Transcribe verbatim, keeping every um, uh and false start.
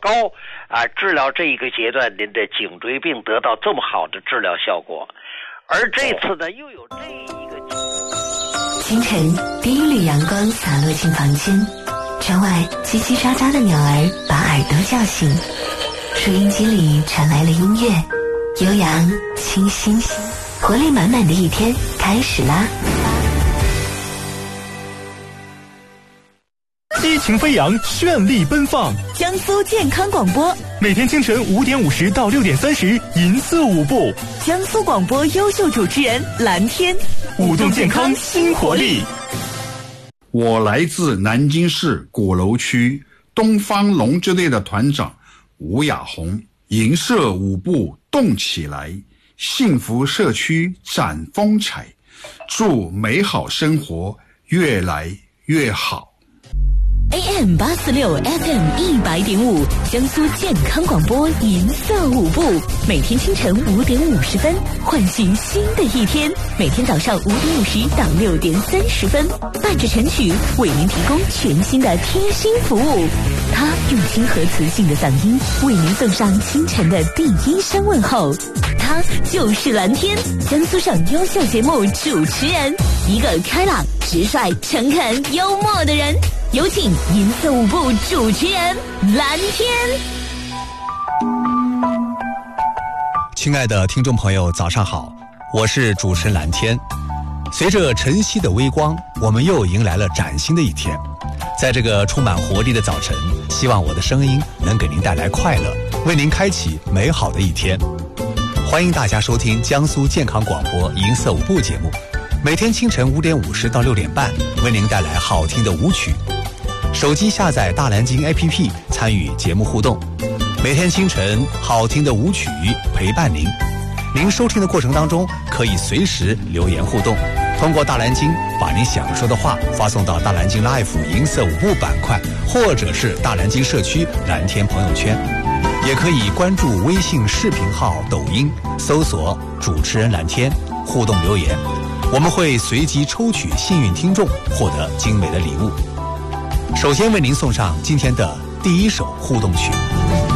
高啊，治疗这一个阶段您的颈椎病得到这么好的治疗效果。而这次呢，又有这一个清晨，第一缕阳光洒落进房间，窗外叽叽喳喳的鸟儿把耳朵叫醒，收音机里传来了音乐，悠扬清新，活力满满的一天开始啦！ 激情飞扬，绚丽奔放， 江苏健康广播， 每天清晨五点五十到六点三十，银色舞步。 江苏广播优秀主持人蓝天， 舞动健康新活力。 我来自南京市鼓楼区东方龙之队的团长吴亚红，银色舞步动起来，幸福社区展风采，祝美好生活越来越好。 A M 八四六 F M 一百点五，江苏健康广播银色舞步，每天清晨五点五十分，唤醒新的一天。每天早上五点五十到六点三十分，伴着晨曲为您提供全新的贴心服务。他用亲和磁性的嗓音为您送上清晨的第一声问候。他就是蓝天，江苏省优秀节目主持人，一个开朗、直率、诚恳、幽默的人。有请银色舞步主持人蓝天。 亲爱的听众朋友，早上好，我是主持人蓝天。随着晨曦的微光，我们又迎来了崭新的一天。在这个充满活力的早晨，希望我的声音能给您带来快乐，为您开启美好的一天。欢迎大家收听江苏健康广播银色舞步节目，每天清晨五点五十到六点半，为您带来好听的舞曲。手机下载大蓝鲸 A P P 参与节目互动，每天清晨好听的舞曲陪伴您。您收听的过程当中可以随时留言互动，通过大蓝鲸把您想说的话发送到大蓝鲸 Live 银色舞步板块，或者是大蓝鲸社区蓝天朋友圈，也可以关注微信视频号、抖音，搜索主持人蓝天，互动留言，我们会随机抽取幸运听众，获得精美的礼物。首先为您送上今天的第一首互动曲。